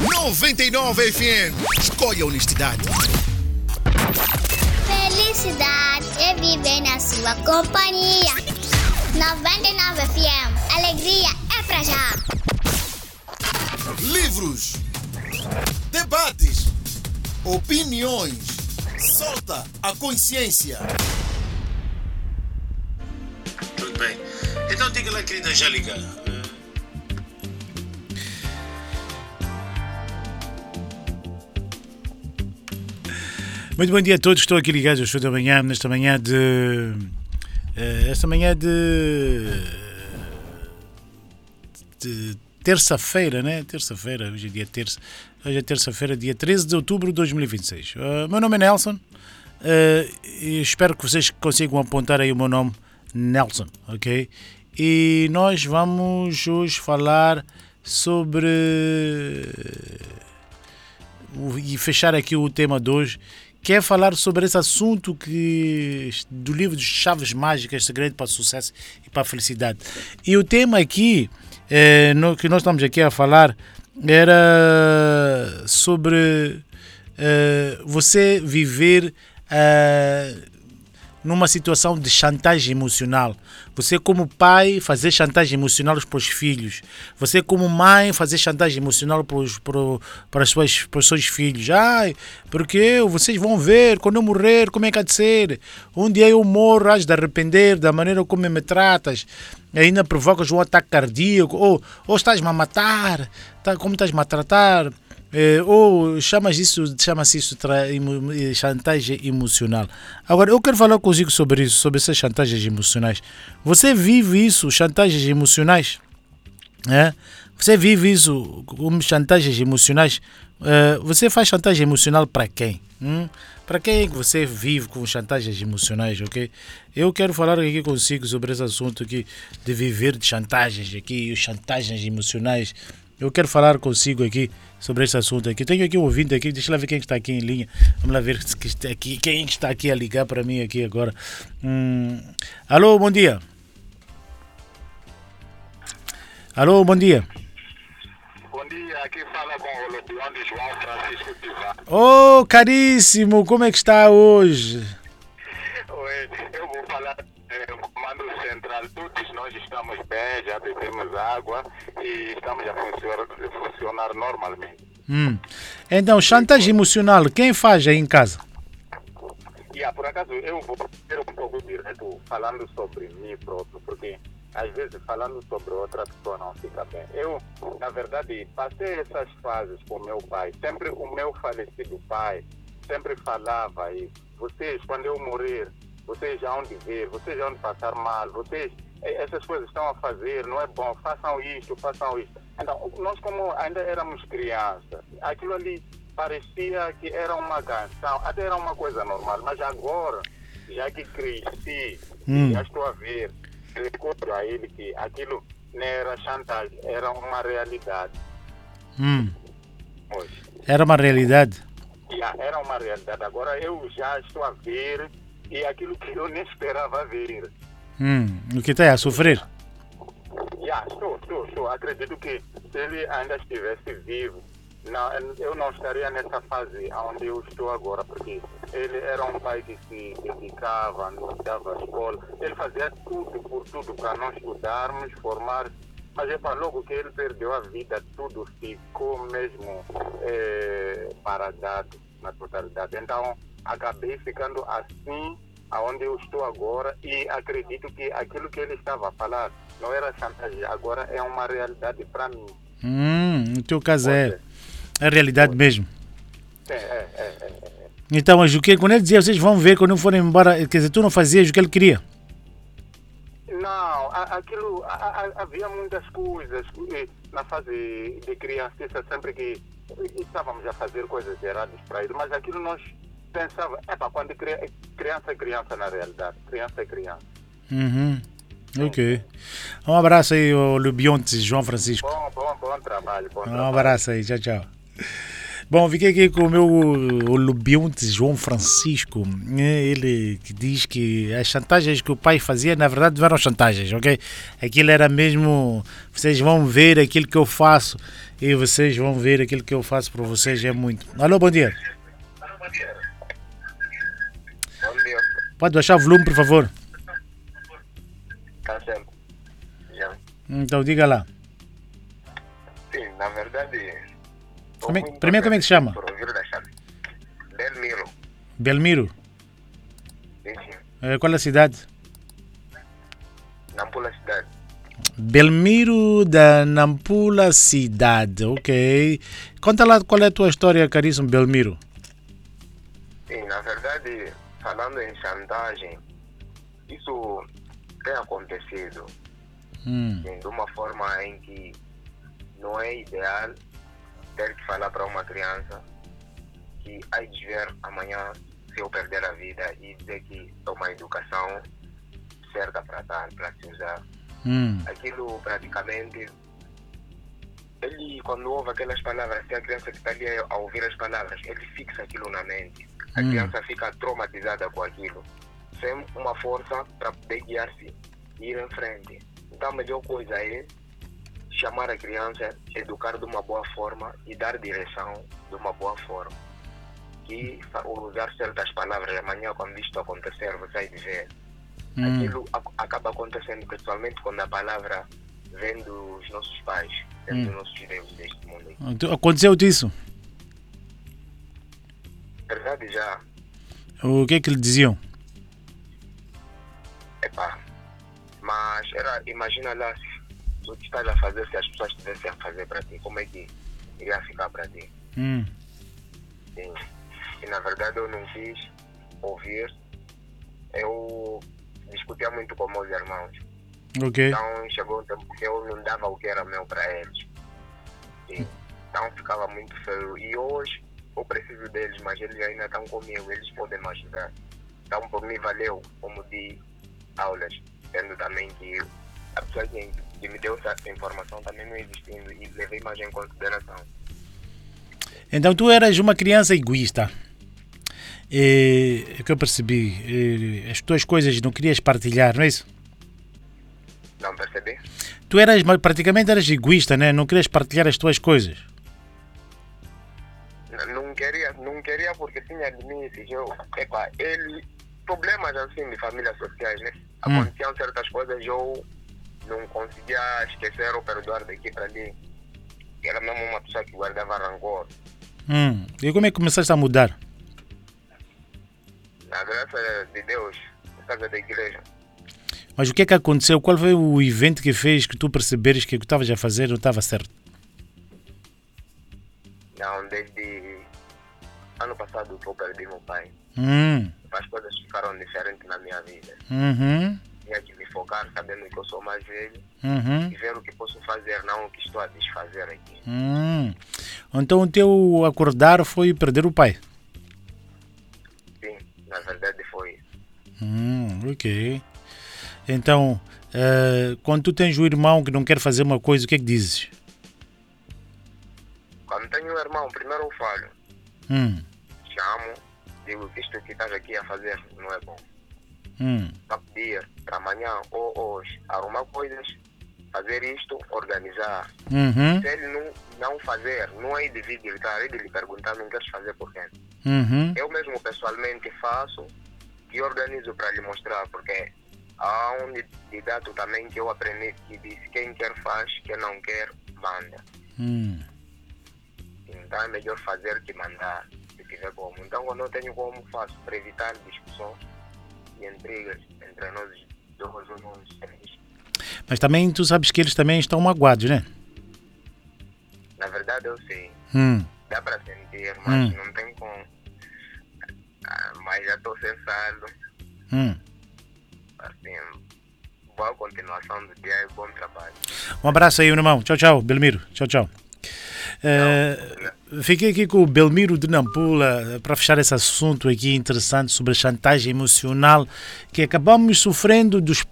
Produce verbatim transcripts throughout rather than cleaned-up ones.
noventa e nove F M. Escolha a honestidade. Felicidade é viver na sua companhia. noventa e nove F M. Alegria é pra já. Livros, debates, opiniões. Solta a consciência. Tudo bem. Então diga lá, querida Angélica. Muito bom dia a todos, estou aqui ligado ao show da manhã, nesta manhã de... Uh, esta manhã de... de terça-feira, né? Terça-feira, hoje é dia terça. Hoje é terça-feira, dia treze de outubro de dois mil e vinte e seis. Uh, meu nome é Nelson. Uh, e espero que vocês consigam apontar aí o meu nome, Nelson, ok? E nós vamos hoje falar sobre... e fechar aqui o tema de hoje, que é falar sobre esse assunto que, do livro de Chaves Mágicas, Segredo para o Sucesso e para a Felicidade. E o tema aqui, é, no, que nós estamos aqui a falar, era sobre é, você viver é, numa situação de chantagem emocional. Você como pai fazer chantagem emocional para os filhos. Você como mãe fazer chantagem emocional para os, para, para, as suas, para os seus filhos. Ai, porque vocês vão ver, quando eu morrer, como é que há de ser? Um dia eu morro, has de arrepender da maneira como me tratas. Ainda provocas um ataque cardíaco. Ou, ou estás-me a matar. Tá, como estás-me a tratar? É, ou chamas isso, chama-se isso tra, emo, chantagem emocional. Agora, eu quero falar consigo sobre isso, sobre essas chantagens emocionais. Você vive isso, chantagens emocionais? É? Você vive isso como chantagens emocionais? É, você faz chantagem emocional para quem? Hum? Para quem é que você vive com chantagens emocionais, ok? Eu quero falar aqui consigo sobre esse assunto aqui de viver de chantagens aqui, chantagens emocionais. Eu quero falar consigo aqui sobre esse assunto aqui. Tenho aqui um ouvinte aqui, deixa eu lá ver quem está aqui em linha. Vamos lá ver se está aqui, quem está aqui a ligar para mim aqui agora. Hum. Alô, bom dia. Alô, bom dia. Bom dia, aqui fala com o Lupião de João Francisco Tivar. Oh, caríssimo, como é que está hoje? Oi, eu vou falar é, o Comando Central. Todos nós estamos bem, já bebemos água e estamos a funcionar, a funcionar normalmente. Hum. Então, chantagem emocional, quem faz aí em casa? Yeah, por acaso, eu vou ser um pouco direto falando sobre mim próprio, porque às vezes falando sobre outra pessoa não fica bem. Eu, na verdade, passei essas fases com meu pai. Sempre o meu falecido pai sempre falava isso. Vocês, quando eu morrer, vocês já vão ver, vocês já vão passar mal, vocês, essas coisas estão a fazer, não é bom, façam isto, façam isto. Então, nós como ainda éramos crianças, aquilo ali parecia que era uma canção, até era uma coisa normal, mas agora, já que cresci, hum. já estou a ver, recordo a ele que aquilo não era chantagem, era uma realidade. Hum. Era uma realidade? Yeah, era uma realidade. Agora eu já estou a ver e aquilo que eu nem esperava ver. Hum. O que está a sofrer? Yeah, estou, estou, estou. Acredito que se ele ainda estivesse vivo, não, eu não estaria nessa fase onde eu estou agora, porque ele era um pai que se dedicava, nos dava a escola, ele fazia tudo por tudo para nós estudarmos, formar, mas é para logo que ele perdeu a vida, tudo ficou mesmo é, paradado na totalidade. Então, acabei ficando assim, aonde eu estou agora, e acredito que aquilo que ele estava a falar não era chantagem, agora é uma realidade para mim. Hum, no teu caso é, é a realidade mesmo. É, é, é, é, é. Então, mas o que, quando ele dizia, vocês vão ver quando forem embora, quer dizer, tu não fazias o que ele queria? Não, aquilo, a, a, havia muitas coisas na fase de criança, sempre que estávamos a fazer coisas erradas para ele, mas aquilo nós pensava, é para quando criança é criança na realidade, criança é criança. Uhum. Ok. Um abraço aí, o Lubionte João Francisco. Bom, bom, bom trabalho. Bom um trabalho. abraço aí, tchau, tchau. Bom, fiquei aqui com o meu o lubionte João Francisco, ele que diz que as chantagens que o pai fazia, na verdade, não eram chantagens, ok? Aquilo era mesmo, vocês vão ver aquilo que eu faço e vocês vão ver aquilo que eu faço para vocês, é muito. Alô, bom dia. Bom dia. Bom dia. Pode baixar o volume, por favor? Tá certo. Já. Então, diga lá. Sim, na verdade... Como é, primeiro, como é que se chama? Belmiro. Belmiro? Sim, sim. É, qual é a cidade? Nampula cidade. Belmiro da Nampula cidade, ok. Conta lá qual é a tua história, caríssimo Belmiro. Sim, na verdade, falando em chantagem, isso tem acontecido Hum. sim, de uma forma em que não é ideal ter que falar para uma criança que há de ver amanhã se eu perder a vida e dizer que toma a educação certa para dar, para se usar. Hum. Aquilo praticamente, ele quando ouve aquelas palavras, se a criança que está ali a ouvir as palavras, ele fixa aquilo na mente. A Hum. criança fica traumatizada com aquilo, sem uma força para poder guiar-se e ir em frente. Então a melhor coisa é chamar a criança, educar de uma boa forma e dar direção de uma boa forma. E usar certas palavras, amanhã quando isto acontecer, você vai dizer. Hum. Aquilo ac- acaba acontecendo principalmente quando a palavra vem dos nossos pais, vem Hum. dos nossos deuses deste mundo. Então, aconteceu-te isso? Verdade já, O que é que lhe diziam? epá, mas era, imagina lá se o que estás a fazer, se as pessoas estivessem a fazer para ti, como é que iria ficar para ti? Hum. Sim. E na verdade eu não quis ouvir, eu discutia muito com meus irmãos. Ok. Então chegou um tempo que eu não dava o que era meu para eles. Sim. Então ficava muito feio. E hoje eu preciso deles, mas eles ainda estão comigo, eles podem me ajudar. Então por mim valeu como de aulas, tendo também que a pessoa que, que me deu essa informação também não existindo e levei mais em consideração. Então tu eras uma criança egoísta. É, é que eu percebi. É, as tuas coisas não querias partilhar, não é isso? Não percebi? Tu eras, mas praticamente eras egoísta, né? Não querias partilhar as tuas coisas. N- Não queria, não queria porque tinha limites. Eu, epa, ele, problemas assim de famílias sociais, né? Hum. Aconteciam certas coisas, eu não conseguia esquecer ou perdoar daqui para ali. Era mesmo uma pessoa que guardava rancor. Hum. E como é que começaste a mudar? Na graça de Deus, na casa da igreja. Mas o que é que aconteceu? Qual foi o evento que fez que tu perceberes que o que estavas a fazer não estava certo? Não, desde ano passado que eu perdi meu pai. Hum. As coisas ficaram diferentes na minha vida. Uhum. Tinha que me focar sabendo que eu sou mais velho Uhum. e ver o que posso fazer, não o que estou a desfazer aqui. Hum. Então o teu acordar foi perder o pai? Sim, na verdade foi isso. Hum, ok. Então, eh, quando tu tens um irmão que não quer fazer uma coisa, o que é que dizes? Quando tenho um irmão, primeiro eu falo, Hum. chamo, digo que isto que estás aqui a fazer não é bom. Hum. Para pedir para amanhã ou hoje arrumar coisas, fazer isto, organizar. Uhum. Se ele não, não fazer, não é de vir gritar, é de lhe perguntar, não queres fazer por quê? Uhum. Eu mesmo pessoalmente faço e organizo para lhe mostrar, porque há um ditado também que eu aprendi que diz quem quer faz, quem não quer manda. Hum. Então é melhor fazer que mandar, se tiver como. Então quando eu tenho como, faço para evitar discussões e intrigas entre nós dois ou nós três. Mas também tu sabes que eles também estão magoados, né? Na verdade eu sei, Hum. dá para sentir, mas Hum. não tem como. Ah, mas já estou sem saldo. Hum. Assim, boa continuação do dia e bom trabalho. Um abraço aí, meu irmão. Tchau, tchau, Belmiro. Tchau, tchau. Uh, fiquei aqui com o Belmiro de Nampula para fechar esse assunto aqui interessante sobre a chantagem emocional que acabamos sofrendo dos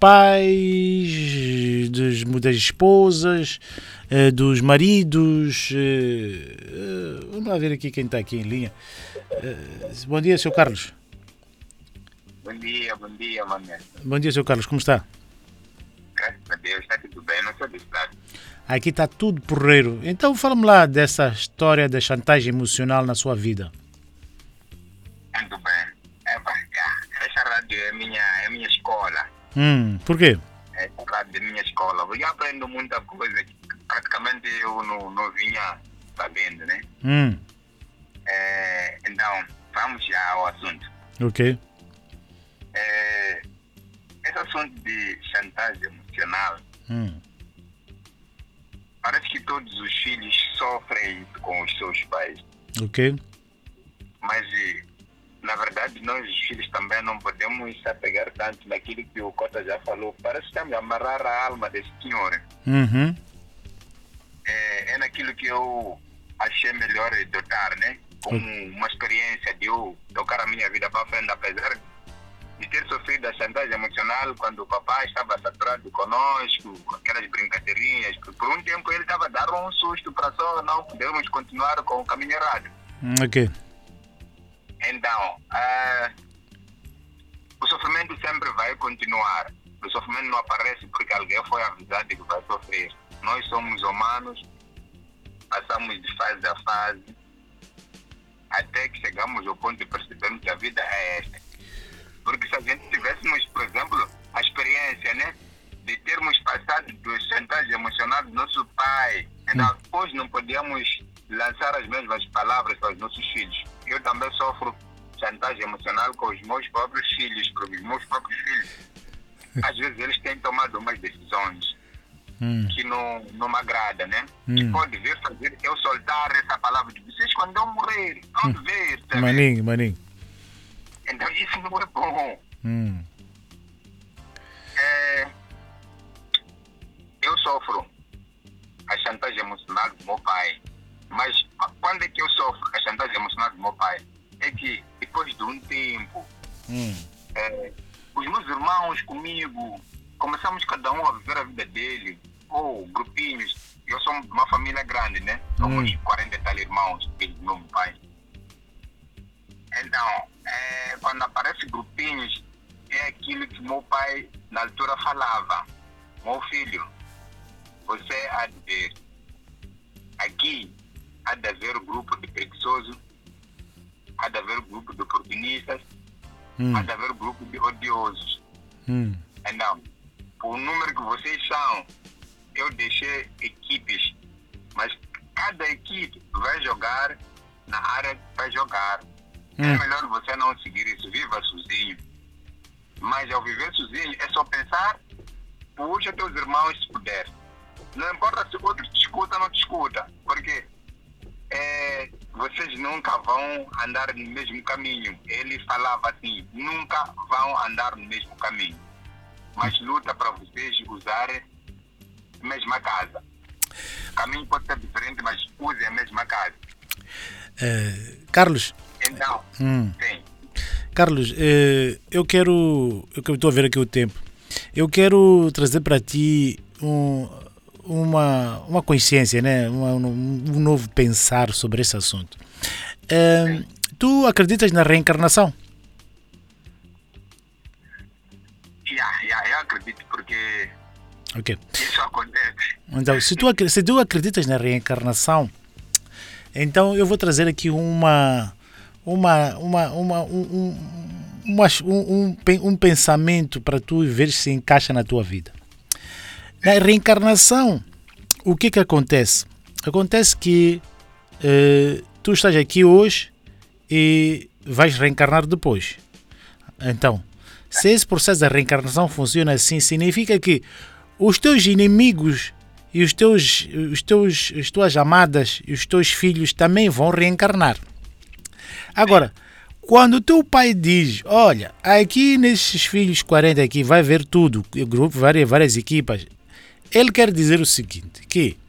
pais, dos, das esposas, uh, dos maridos. Uh, uh, vamos lá ver aqui quem está aqui em linha. Uh, bom dia, senhor Carlos. Bom dia, bom dia, mano. Bom dia, senhor Carlos, como está? Graças a Deus, está tudo bem, não sou do estado. Aqui está tudo porreiro. Então fala-me lá dessa história da chantagem emocional na sua vida. Muito bem. É, pá, essa rádio é minha, é minha escola. Hum, por quê? É a rádio é minha escola. Eu aprendo muita coisa que praticamente eu não, não vinha sabendo, né? Hum. É, então, vamos já ao assunto. Ok. É, esse assunto de chantagem emocional, Hum. parece que todos os filhos sofrem com os seus pais. Ok. Mas, na verdade, nós os filhos também não podemos se apegar tanto naquilo que o Cota já falou. Parece que estamos a amarrar a alma desse senhor. Uhum. É, é naquilo que eu achei melhor dotar, né? Como uma experiência de eu tocar a minha vida para frente, apesar de ter sofrido a chantagem emocional quando o papai estava saturado conosco, aquelas brincadeirinhas. Por um tempo ele estava dando um susto para só não podermos continuar com o caminho errado. Ok. Então, uh, o sofrimento sempre vai continuar. O sofrimento não aparece porque alguém foi avisado que vai sofrer. Nós somos humanos, passamos de fase a fase, até que chegamos ao ponto de percebermos que a vida é esta. Porque se a gente tivéssemos, por exemplo, a experiência, né, de termos passado do chantagem emocional do nosso pai, então hoje não podíamos lançar as mesmas palavras para os nossos filhos. Eu também sofro chantagem emocional com os meus próprios filhos, porque os meus próprios filhos, às vezes eles têm tomado umas decisões hum. que não, não me agradam, né? Hum. Que pode vir fazer eu soltar essa palavra de vocês quando eu morrer, vão hum. ver. Sabe? Maninho, maninho. Então isso não é bom. Hum. É, eu sofro a chantagem emocional do meu pai. Mas quando é que eu sofro a chantagem emocional do meu pai? É que depois de um tempo, hum. é, os meus irmãos comigo, começamos cada um a viver a vida dele, ou grupinhos. Eu sou de uma família grande, né? Somos hum. quarenta e tal irmãos, filhos do meu pai. Então, é, quando aparecem grupinhos, é aquilo que meu pai na altura falava: meu filho, você há de ver, aqui há de haver o grupo de preguiçoso, há de haver o grupo de oportunistas, hum. há de haver o grupo de odiosos. Hum. Então, o número que vocês são, eu deixei equipes, mas cada equipe vai jogar na área que vai jogar. Hum. É melhor você não seguir isso, viva sozinho. Mas ao viver sozinho é só pensar, puxa teus irmãos se puder. Não importa se o outro te escuta ou não te escuta, porque é, vocês nunca vão andar no mesmo caminho. Ele falava assim, nunca vão andar no mesmo caminho. Mas luta para vocês usarem a mesma casa. O caminho pode ser diferente, mas use a mesma casa. Uh, Carlos. Então, hum. sim. Carlos, uh, eu quero. Eu estou a ver aqui o tempo. Eu quero trazer para ti um, uma, uma consciência, né? Uma, um novo pensar sobre esse assunto. Uh, tu acreditas na reencarnação? Yeah, yeah, eu acredito porque okay. isso acontece. Então, se tu, se tu acreditas na reencarnação, então eu vou trazer aqui uma uma uma uma um, uma, um, um, um pensamento para tu ver se encaixa na tua vida. Na reencarnação, o que que acontece? Acontece que uh, tu estás aqui hoje e vais reencarnar depois. Então, se esse processo da reencarnação funciona assim, significa que os teus inimigos e os teus, os teus, as tuas amadas e os teus filhos também vão reencarnar. Agora, quando o teu pai diz, olha, aqui nesses filhos quarenta aqui vai ver tudo, grupo, várias, várias equipas, ele quer dizer o seguinte, que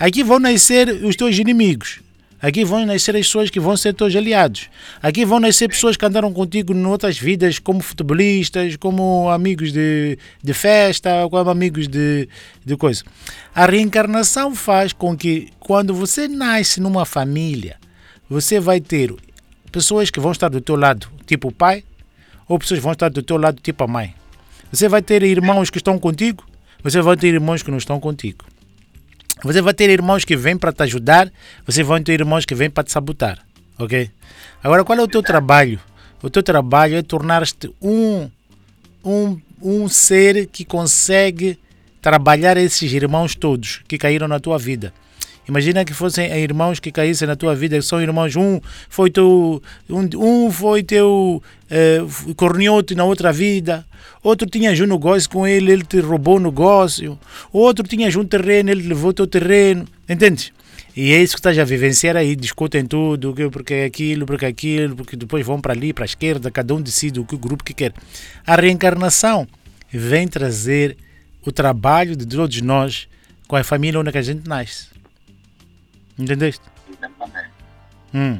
Aqui vão nascer os teus inimigos. Aqui vão nascer as pessoas que vão ser teus aliados. Aqui vão nascer pessoas que andaram contigo em outras vidas, como futebolistas, como amigos de, de festa, como amigos de, de coisa. A reencarnação faz com que, quando você nasce numa família, você vai ter pessoas que vão estar do teu lado, tipo o pai, ou pessoas que vão estar do teu lado, tipo a mãe. Você vai ter irmãos que estão contigo, você vai ter irmãos que não estão contigo. Você vai ter irmãos que vêm para te ajudar, você vai ter irmãos que vêm para te sabotar, ok? Agora, qual é o teu trabalho? O teu trabalho é tornar-te um, um, um ser que consegue trabalhar esses irmãos todos que caíram na tua vida. Imagina que fossem irmãos que caíssem na tua vida, que são irmãos, um foi teu, um, um foi teu eh, cornhoto na outra vida, outro tinhas um negócio com ele, ele te roubou o negócio, outro tinhas um terreno, ele levou o teu terreno, entende? E é isso que estás a vivenciar aí, discutem tudo, porque é aquilo, porque é aquilo, porque depois vão para ali, para a esquerda, cada um decide o que o grupo que quer. A reencarnação vem trazer o trabalho de todos nós com a família onde a gente nasce. Entendeste? Exatamente. Hum.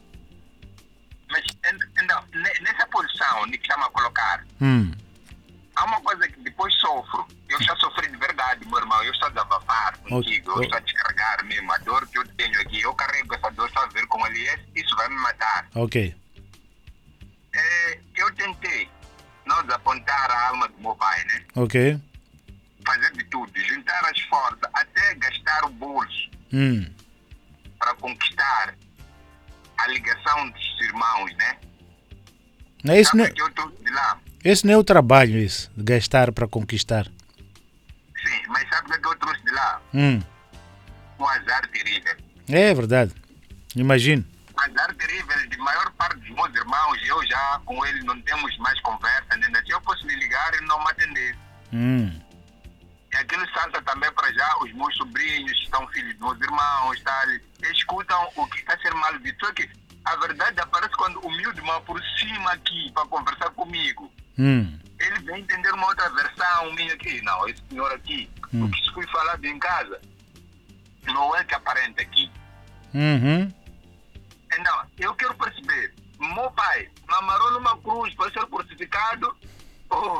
Mas então, nessa posição de que estamos a colocar, Hum. há uma coisa que depois sofro. Eu já sofri de verdade, meu irmão. Eu estou a desabafar contigo. Oh, oh. Eu estou a descarregar mesmo a dor que eu tenho aqui. Eu carrego essa dor, só ver como ele é. Isso vai me matar. Ok. É, eu tentei não desapontar a alma do meu pai, né? Ok. Fazer de tudo. Juntar as forças. Até gastar o bolso. Hum. Para conquistar a ligação dos irmãos, né? Não, esse, não, Sabe que eu estou de lá. esse não é o trabalho, isso, de gastar para conquistar. Sim, mas sabe o que eu trouxe de lá? Hum. Um azar terrível. É verdade. Imagino. Um azar terrível de maior parte dos meus irmãos. Eu já com ele não temos mais conversa, né? Eu posso lhe ligar e não me atender. Hum. E aquilo salta também para já os meus sobrinhos, que são filhos dos meus irmãos, tá? Eles escutam o que está a ser mal dito. Só que a verdade aparece quando o miúdo me aproxima aqui para conversar comigo. Hum. Ele vem entender uma outra versão minha aqui. Não, esse senhor aqui, Hum. o que se foi falado em casa, não é que aparenta aqui. Uhum. Então, eu quero perceber, meu pai me amarrou numa cruz para ser crucificado, ou...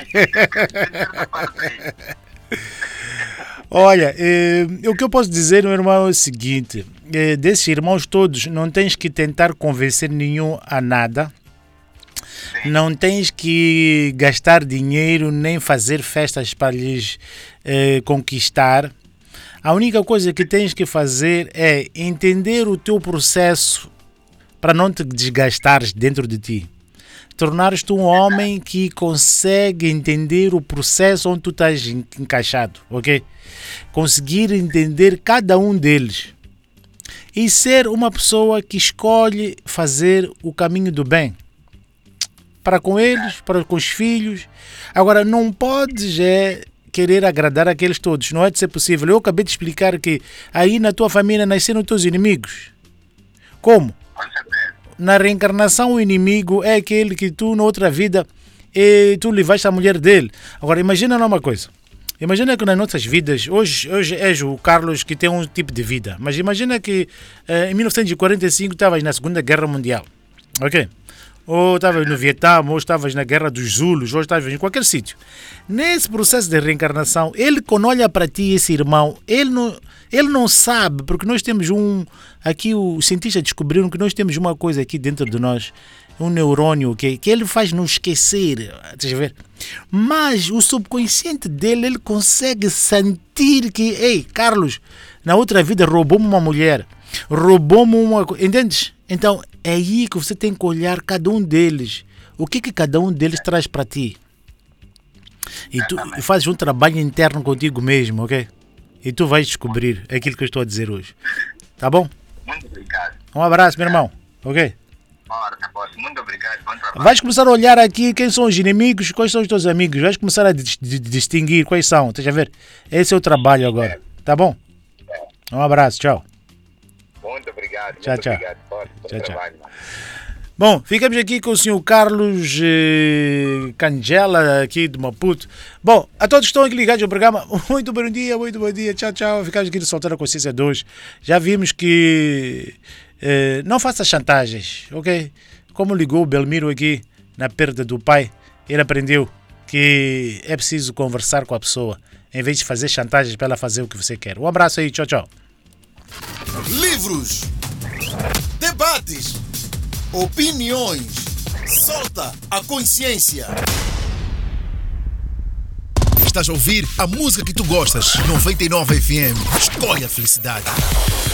Olha, eh, o que eu posso dizer, meu irmão, é o seguinte: eh, desses irmãos todos, não tens que tentar convencer nenhum a nada, Sim. não tens que gastar dinheiro nem fazer festas para lhes eh, conquistar. A única coisa que tens que fazer é entender o teu processo para não te desgastares dentro de ti. Tornares-te um homem que consegue entender o processo onde tu estás encaixado, ok? Conseguir entender cada um deles e ser uma pessoa que escolhe fazer o caminho do bem para com eles, para com os filhos. Agora, não podes é querer agradar aqueles todos, não é de ser possível. Eu acabei de explicar que aí na tua família nasceram os teus inimigos. Como? Com certeza. Na reencarnação, o inimigo é aquele que tu, na outra vida, e tu levaste a mulher dele. Agora, imagina uma coisa. Imagina que nas nossas vidas, hoje, hoje és o Carlos que tem um tipo de vida, mas imagina que eh, em mil novecentos e quarenta e cinco estavas na Segunda Guerra Mundial, ok? Ou estavas no Vietnã, ou estavas na Guerra dos Zulus, ou estavas em qualquer sítio. Nesse processo de reencarnação, ele, quando olha para ti, esse irmão, ele não, ele não sabe, porque nós temos um... Aqui os cientistas descobriram que nós temos uma coisa aqui dentro de nós, um neurônio que, que ele faz nos esquecer, estás a ver? Mas o subconsciente dele, ele consegue sentir que, ei, Carlos, na outra vida roubou-me uma mulher, roubou-me uma... Entendes? Então, é aí que você tem que olhar cada um deles. O que que cada um deles traz para ti? E tu e fazes um trabalho interno contigo mesmo, ok? E tu vais descobrir aquilo que eu estou a dizer hoje. Tá bom? Muito obrigado. Um abraço, meu irmão. Ok? Ora, posso. Muito obrigado. Bom trabalho. Vais começar a olhar aqui quem são os inimigos, quais são os teus amigos. Vais começar a dis- di- distinguir quais são. Estás a ver? Esse é o trabalho agora. Tá bom? Um abraço. Tchau. Muito obrigado. Tchau, muito tchau. obrigado. Posso. Bom Tchau, tchau. trabalho. Bom, ficamos aqui com o senhor Carlos eh, Cangela, aqui de Maputo. Bom, a todos que estão aqui ligados ao programa, muito bom dia, muito bom dia, tchau, tchau. Ficamos aqui no Soltar a Consciência dois. Já vimos que eh, não faça chantagens, ok? Como ligou o Belmiro aqui na perda do pai, ele aprendeu que é preciso conversar com a pessoa, em vez de fazer chantagens para ela fazer o que você quer. Um abraço aí, tchau, tchau. Livros, debates, opiniões. Solta a consciência. Estás a ouvir a música que tu gostas. noventa e nove F M. Escolhe a felicidade.